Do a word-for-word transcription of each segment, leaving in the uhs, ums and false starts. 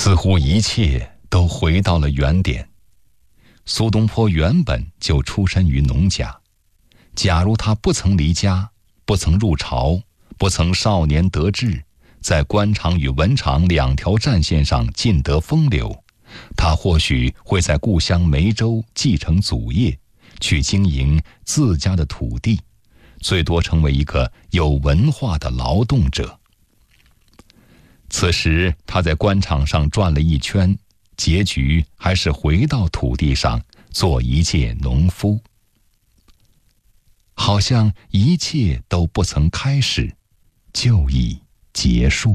似乎一切都回到了原点。苏东坡原本就出身于农家，假如他不曾离家，不曾入朝，不曾少年得志，在官场与文场两条战线上尽得风流，他或许会在故乡梅州继承祖业，去经营自家的土地，最多成为一个有文化的劳动者。此时他在官场上转了一圈，结局还是回到土地上做一介农夫，好像一切都不曾开始，就已结束。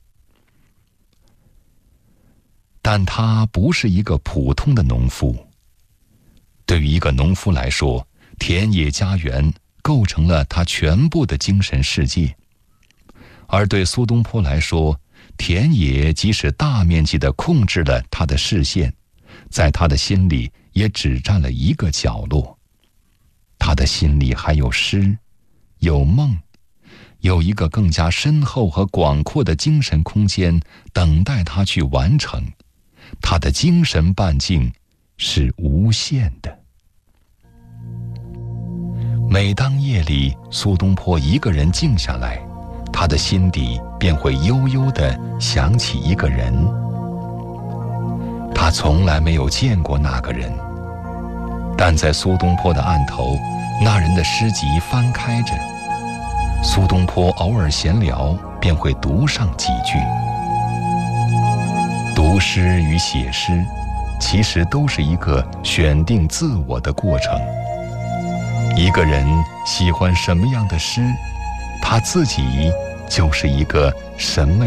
但他不是一个普通的农夫。对于一个农夫来说，田野家园构成了他全部的精神世界，而对苏东坡来说，田野即使大面积地控制了他的视线，在他的心里也只占了一个角落。他的心里还有诗，有梦，有一个更加深厚和广阔的精神空间等待他去完成。他的精神半径是无限的。每当夜里苏东坡一个人静下来，他的心底便会悠悠地想起一个人。他从来没有见过那个人，但在苏东坡的案头，那人的诗集翻开着，苏东坡偶尔闲聊便会读上几句。读诗与写诗其实都是一个选定自我的过程。一个人喜欢什么样的诗，他自己就是一个什么